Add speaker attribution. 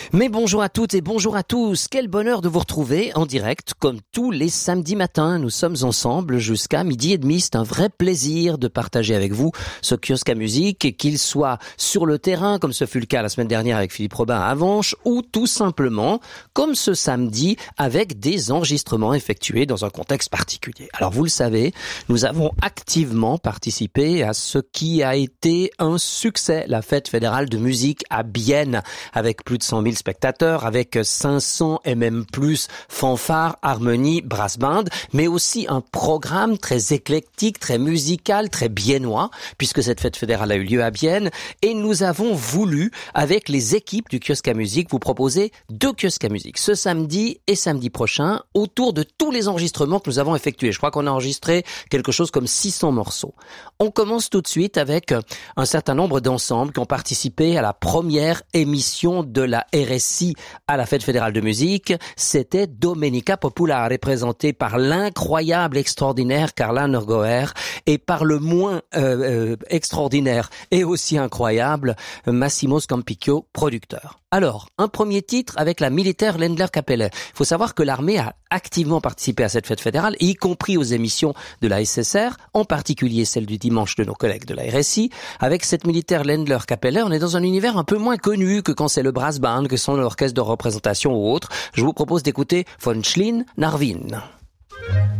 Speaker 1: Mais bonjour à toutes et bonjour à tous. Quel bonheur de vous retrouver en direct comme tous les samedis matins. Nous sommes ensemble jusqu'à 12h30. C'est un vrai plaisir de partager avec vous ce kiosque à musique, qu'il soit sur le terrain comme ce fut le cas la semaine dernière avec Philippe Robin à Avenches, ou tout simplement comme ce samedi avec des enregistrements effectués dans un contexte particulier. Alors vous le savez, nous avons activement participé à ce qui a été un succès, la fête fédérale de musique à Bienne, avec plus de 100 000 spectateurs, avec 500 et même plus fanfares, harmonies, brass band, mais aussi un programme très éclectique, très musical, très biennois, puisque cette fête fédérale a eu lieu à Bienne, et nous avons voulu, avec les équipes du kiosque à musique, vous proposer 2 kiosques à musique, ce samedi et samedi prochain, autour de tous les enregistrements que nous avons effectués. Je crois qu'on a enregistré quelque chose comme 600 morceaux. On commence tout de suite avec un certain nombre d'ensembles qui ont participé à la première émission de la RSI à la Fête fédérale de musique. C'était Domenica Popolare, présentée par l'incroyable, extraordinaire Carla Nergoer et par le moins extraordinaire et aussi incroyable Massimo Scampicchio, producteur. Alors, un premier titre avec la militaire Ländler Kapelle. Il faut savoir que l'armée a activement participé à cette fête fédérale, y compris aux émissions de la SSR, en particulier celle du dimanche de nos collègues de la RSI. Avec cette militaire Ländler Kapelle, on est dans un univers un peu moins connu que quand c'est le brass band, que sont l'orchestre de représentation ou autre. Je vous propose d'écouter Von Schlien Narvin.